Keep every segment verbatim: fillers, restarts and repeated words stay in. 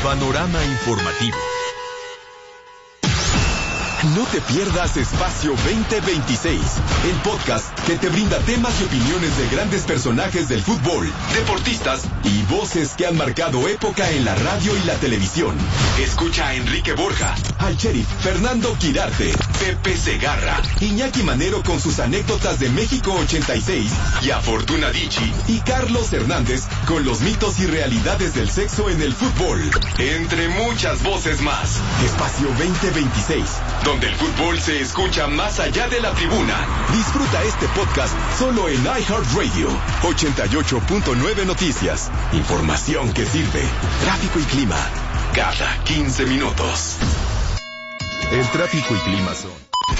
Panorama informativo. No te pierdas Espacio veinte veintiséis, el podcast que te brinda temas y opiniones de grandes personajes del fútbol, deportistas y voces que han marcado época en la radio y la televisión. Escucha a Enrique Borja, al sheriff Fernando Quirarte, Pepe Segarra, Iñaki Manero con sus anécdotas de México ochenta y seis y a Fortuna Dicci y Carlos Hernández con los mitos y realidades del sexo en el fútbol. Entre muchas voces más. Espacio veinte veintiséis, donde el fútbol se escucha más allá de la tribuna. Disfruta este podcast solo en iHeartRadio. ochenta y ocho punto nueve Noticias. Información que sirve. Tráfico y clima cada quince minutos. El tráfico y clima son...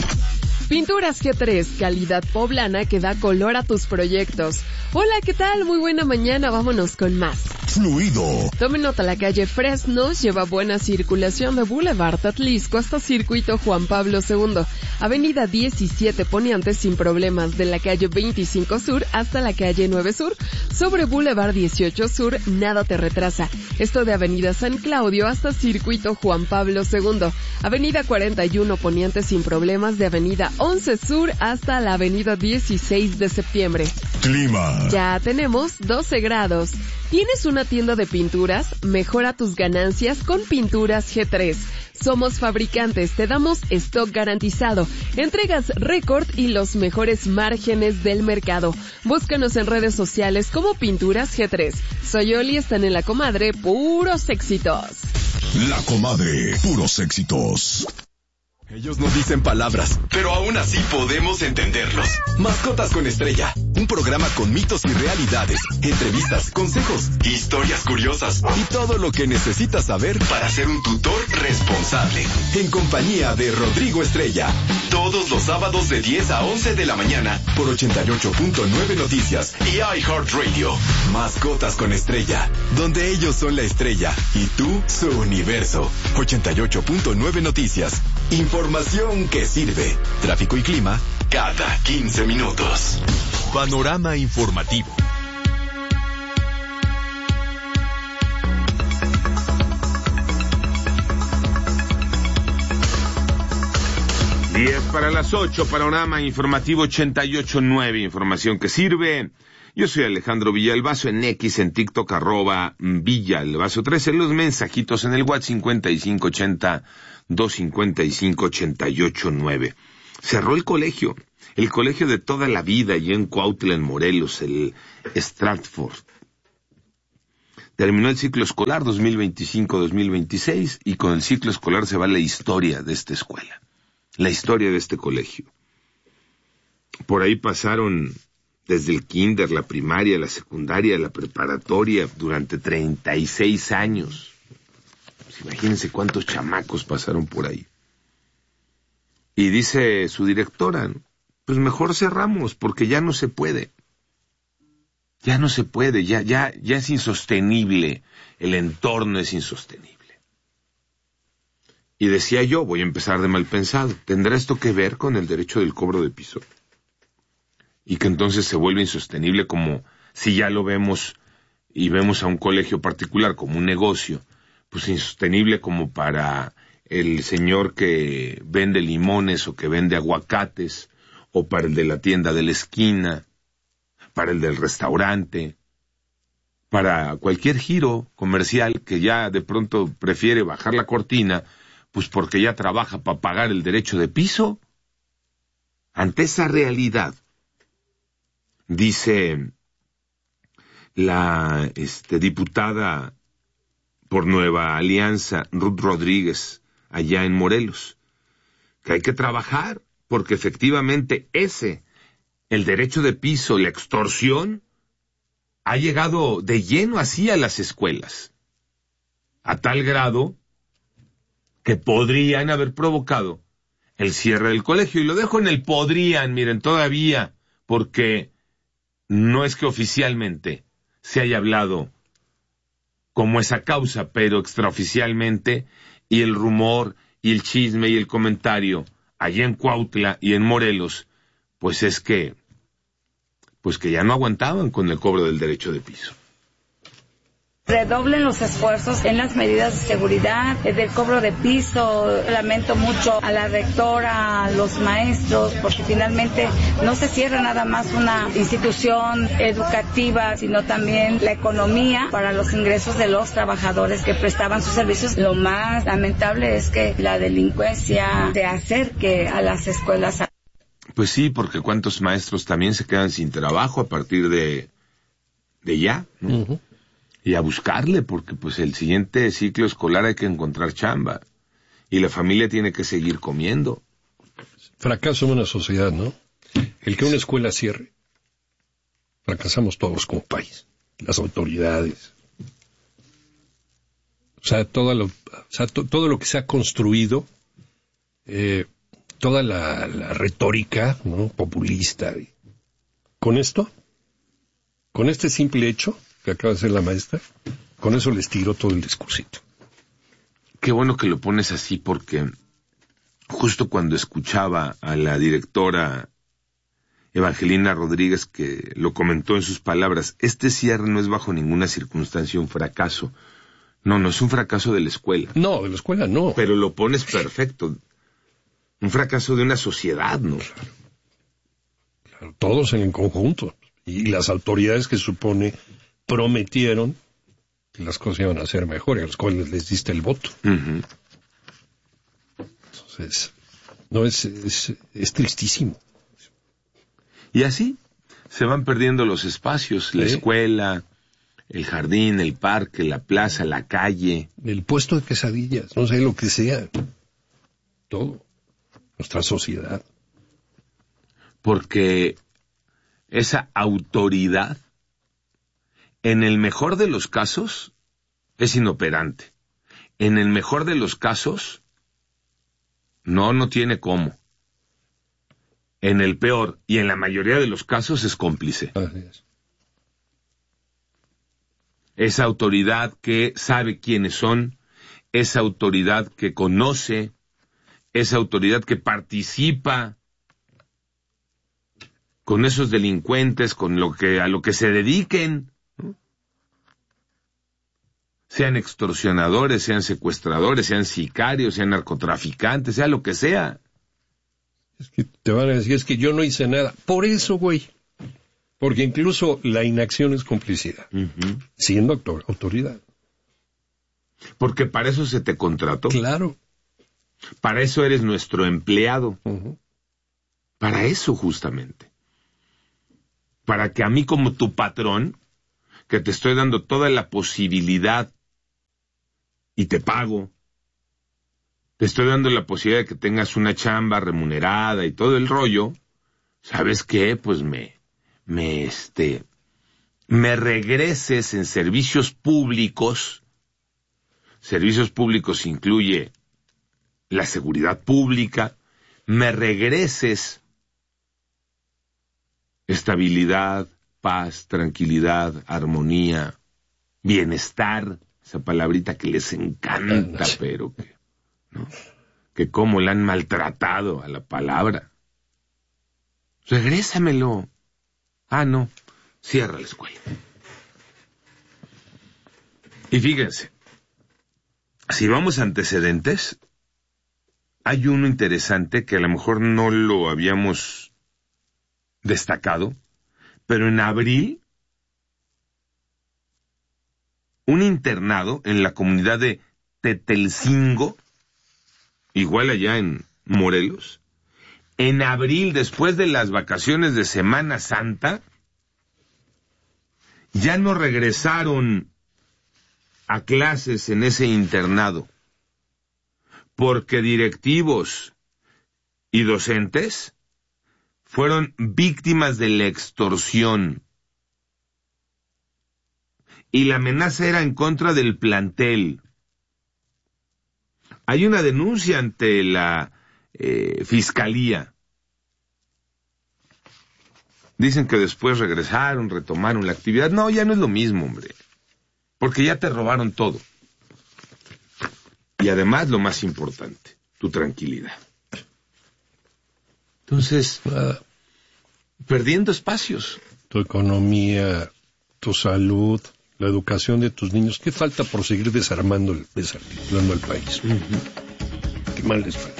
Pinturas G tres, calidad poblana que da color a tus proyectos. Hola, ¿qué tal? Muy buena mañana, vámonos con más. Fluido. Tomen nota, la calle Fresnos lleva buena circulación de Boulevard Atlisco hasta Circuito Juan Pablo segundo. Avenida diecisiete Poniente sin problemas de la calle veinticinco Sur hasta la calle nueve Sur. Sobre Boulevard dieciocho Sur, nada te retrasa. Esto de Avenida San Claudio hasta Circuito Juan Pablo segundo. Avenida cuarenta y uno Poniente sin problemas de Avenida once Sur hasta la Avenida dieciséis de septiembre. Clima. Ya tenemos doce grados. ¿Tienes una tienda de pinturas? Mejora tus ganancias con Pinturas G tres. Somos fabricantes, te damos stock garantizado, entregas récord y los mejores márgenes del mercado. Búscanos en redes sociales como Pinturas G tres. Soy Oli, están en La Comadre, puros éxitos. La Comadre, puros éxitos. Ellos no dicen palabras, pero aún así podemos entenderlos. Mascotas con Estrella, un programa con mitos y realidades, entrevistas, consejos, historias curiosas y todo lo que necesitas saber para ser un tutor responsable. En compañía de Rodrigo Estrella, todos los sábados de diez a once de la mañana por ochenta y ocho punto nueve Noticias y iHeartRadio. Mascotas con Estrella, donde ellos son la estrella y tú su universo. ochenta y ocho punto nueve Noticias. Información que sirve. Tráfico y clima cada quince minutos. Panorama informativo. diez para las ocho, Panorama informativo ochenta y ocho punto nueve, información que sirve. Yo soy Alejandro Villalbazo, en X, en TikTok, arroba Villalbazo trece, los mensajitos en el WhatsApp cincuenta y cinco ochenta, doscientos cincuenta y cinco, ochenta y ocho nueve. Cerró el colegio, el colegio de toda la vida, allá en Cuautla, en Morelos, el Stratford. Terminó el ciclo escolar dos mil veinticinco dos mil veintiséis y con el ciclo escolar se va la historia de esta escuela, la historia de este colegio. Por ahí pasaron desde el kinder, la primaria, la secundaria, la preparatoria, durante treinta y seis años. Pues imagínense cuántos chamacos pasaron por ahí. Y dice su directora, pues mejor cerramos porque ya no se puede. Ya no se puede, ya, ya, ya es insostenible, el entorno es insostenible. Y decía yo, voy a empezar de mal pensado, ¿tendrá esto que ver con el derecho del cobro de piso? Y que entonces se vuelve insostenible, como si ya lo vemos y vemos a un colegio particular como un negocio, pues insostenible como para el señor que vende limones o que vende aguacates, o para el de la tienda de la esquina, para el del restaurante, para cualquier giro comercial que ya de pronto prefiere bajar la cortina, pues porque ya trabaja para pagar el derecho de piso. Ante esa realidad, dice la este, diputada por Nueva Alianza, Ruth Rodríguez, allá en Morelos, que hay que trabajar, porque efectivamente ese, el derecho de piso, la extorsión, ha llegado de lleno así a las escuelas, a tal grado que podrían haber provocado el cierre del colegio. Y lo dejo en el podrían, miren, todavía, porque no es que oficialmente se haya hablado como esa causa, pero extraoficialmente, y el rumor, y el chisme, y el comentario, allá en Cuautla y en Morelos, pues es que, pues que ya no aguantaban con el cobro del derecho de piso. Redoblen los esfuerzos en las medidas de seguridad, del cobro de piso. Lamento mucho a la rectora, a los maestros, porque finalmente no se cierra nada más una institución educativa, sino también la economía para los ingresos de los trabajadores que prestaban sus servicios. Lo más lamentable es que la delincuencia se acerque a las escuelas. Pues sí, porque cuántos maestros también se quedan sin trabajo a partir de, de ya, ¿no? Uh-huh. Y a buscarle, porque pues el siguiente ciclo escolar hay que encontrar chamba. Y la familia tiene que seguir comiendo. Fracaso de una sociedad, ¿no? El que una escuela cierre. Fracasamos todos como país. Las autoridades. O sea, todo lo, o sea, to, todo lo que se ha construido, eh, toda la, la retórica, ¿no? Populista. Con esto, con este simple hecho que acaba de ser la maestra, con eso les tiro todo el discursito. Qué bueno que lo pones así, porque justo cuando escuchaba a la directora Evangelina Rodríguez, que lo comentó en sus palabras, este cierre no es bajo ninguna circunstancia un fracaso. No, no es un fracaso de la escuela. No, de la escuela no. Pero lo pones perfecto. Un fracaso de una sociedad, ¿no? Claro. Claro, todos en el conjunto. Y las autoridades que supone prometieron que las cosas iban a ser mejor y a los cuales les diste el voto. Uh-huh. Entonces, no es, es, es tristísimo. Y así se van perdiendo los espacios, ¿sí? La escuela, el jardín, el parque, la plaza, la calle. El puesto de quesadillas, no sé lo que sea. Todo. Nuestra sociedad. Porque esa autoridad, en el mejor de los casos, es inoperante. En el mejor de los casos, no, no tiene cómo. En el peor, y en la mayoría de los casos, es cómplice. Así es. Esa autoridad que sabe quiénes son, esa autoridad que conoce, esa autoridad que participa con esos delincuentes, con lo que, a lo que se dediquen, ¿no? Sean extorsionadores, sean secuestradores, sean sicarios, sean narcotraficantes, sea lo que sea. Es que te van a decir, es que yo no hice nada. Por eso, güey. Porque incluso la inacción es complicidad. Uh-huh. Siendo autor, autoridad. Porque para eso se te contrató. Claro. Para eso eres nuestro empleado. Uh-huh. Para eso justamente. Para que a mí como tu patrón, que te estoy dando toda la posibilidad y te pago, te estoy dando la posibilidad de que tengas una chamba remunerada y todo el rollo, ¿sabes qué? Pues me, me, este, me regreses en servicios públicos. Servicios públicos incluye la seguridad pública, me regreses estabilidad, paz, tranquilidad, armonía, bienestar, esa palabrita que les encanta, pero que, ¿no? Que cómo la han maltratado a la palabra. Regrésamelo. Ah, no, cierra la escuela. Y fíjense, si vamos a antecedentes, hay uno interesante que a lo mejor no lo habíamos destacado, pero en abril, un internado en la comunidad de Tetelcingo, igual allá en Morelos, en abril, después de las vacaciones de Semana Santa, ya no regresaron a clases en ese internado, porque directivos y docentes fueron víctimas de la extorsión. Y la amenaza era en contra del plantel. Hay una denuncia ante la eh, fiscalía. Dicen que después regresaron, retomaron la actividad. No, ya no es lo mismo, hombre. Porque ya te robaron todo. Y además, lo más importante, tu tranquilidad. Entonces, uh, perdiendo espacios. Tu economía, tu salud, la educación de tus niños. ¿Qué falta por seguir desarmando, el, desarticulando el país? Uh-huh. ¿Qué más les falta?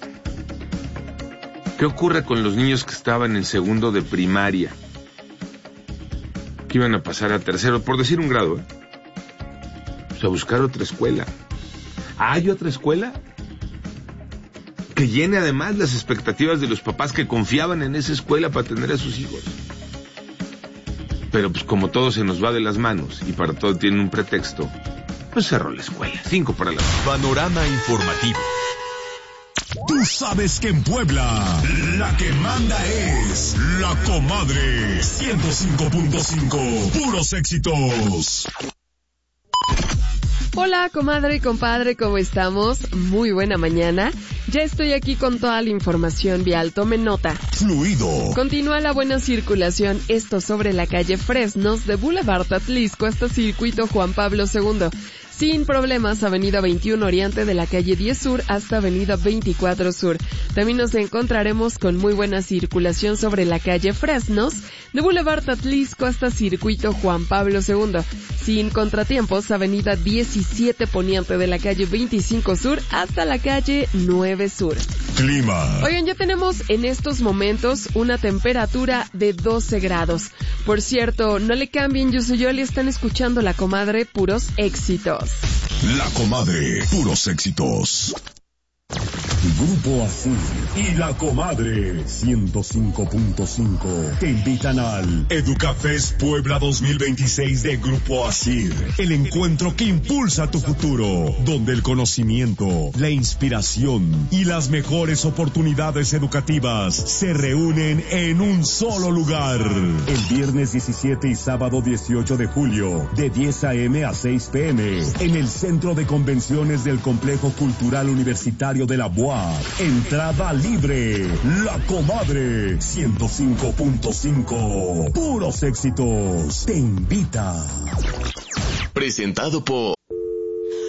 ¿Qué ocurre con los niños que estaban en segundo de primaria? Que iban a pasar a tercero, por decir un grado, ¿eh? Pues a buscar otra escuela. ¿Hay otra escuela? Que llene además las expectativas de los papás que confiaban en esa escuela para tener a sus hijos. Pero pues como todo se nos va de las manos y para todo tiene un pretexto, pues cerró la escuela. Cinco para la... Panorama informativo. Tú sabes que en Puebla la que manda es La Comadre. ciento cinco punto cinco, puros éxitos. Hola, comadre y compadre, ¿cómo estamos? Muy buena mañana. Ya estoy aquí con toda la información vial. Tomen nota. Fluido. Continúa la buena circulación, esto sobre la calle Fresnos de Boulevard Atlisco hasta Circuito Juan Pablo segundo. Sin problemas, avenida veintiuno Oriente de la calle diez Sur hasta avenida veinticuatro Sur. También nos encontraremos con muy buena circulación sobre la calle Fresnos de Boulevard Atlisco hasta Circuito Juan Pablo segundo. Sin contratiempos, avenida diecisiete Poniente de la calle veinticinco Sur hasta la calle nueve Sur. Clima. Oigan, ya tenemos en estos momentos una temperatura de doce grados. Por cierto, no le cambien, yo soy Yoli, están escuchando La Comadre, puros éxitos. La Comadre, puros éxitos. Grupo Asir y La Comadre ciento cinco punto cinco te invitan al Educafest Puebla dos mil veintiséis de Grupo Asir, el encuentro que impulsa tu futuro, donde el conocimiento, la inspiración y las mejores oportunidades educativas se reúnen en un solo lugar. El viernes diecisiete y sábado dieciocho de julio, de diez a eme a seis pe eme, en el Centro de Convenciones del Complejo Cultural Universitario de la U A P. Entrada libre. La Comadre ciento cinco punto cinco. Puros éxitos. Te invita. Presentado por